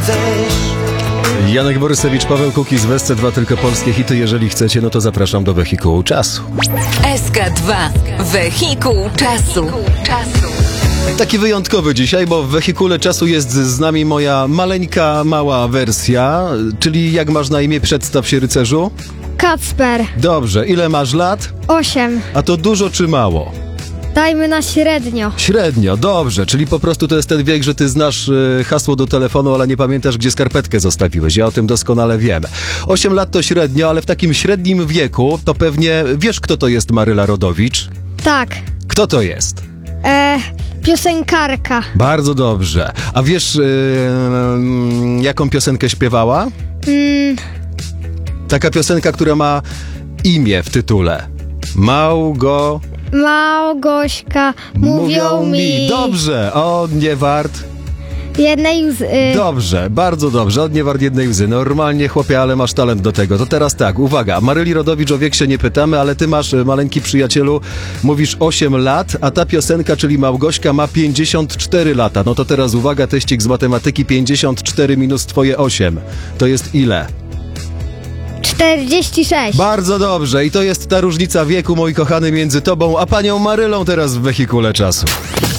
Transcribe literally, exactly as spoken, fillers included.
chcesz. Janek Borysewicz, Paweł Kukiz w S C dwa, tylko polskie hity. Jeżeli chcecie, no to zapraszam do Wehikułu Czasu. S K dwa. Wehikuł Czasu. Taki wyjątkowy dzisiaj, bo w Wehikule Czasu jest z nami moja maleńka, mała wersja. Czyli jak masz na imię, przedstaw się, rycerzu? Kacper. Dobrze, ile masz lat? Osiem. A to dużo czy mało? Dajmy na średnio. Średnio, dobrze, czyli po prostu to jest ten wiek, że ty znasz y, hasło do telefonu, ale nie pamiętasz, gdzie skarpetkę zostawiłeś. Ja o tym doskonale wiem. Osiem lat to średnio, ale w takim średnim wieku to pewnie wiesz, kto to jest Maryla Rodowicz? Tak. Kto to jest? E, piosenkarka. Bardzo dobrze. A wiesz, y, y, jaką piosenkę śpiewała? Mm, Taka piosenka, która ma imię w tytule. Małgo... Małgośka, mówią mi. Dobrze, o nie wart. Jednej łzy. Dobrze, bardzo dobrze, od nie wart jednej łzy. Normalnie, chłopie, ale masz talent do tego. To teraz tak, uwaga, Maryli Rodowicz o wiek się nie pytamy, ale ty masz, maleńki przyjacielu, mówisz osiem lat, a ta piosenka, czyli Małgośka, ma pięćdziesiąt cztery lata. No to teraz uwaga, teścik z matematyki, pięćdziesiąt cztery minus twoje osiem. To jest ile? czterdzieści sześć. Bardzo dobrze, i to jest ta różnica wieku, mój kochany, między tobą a panią Marylą teraz w Wehikule Czasu.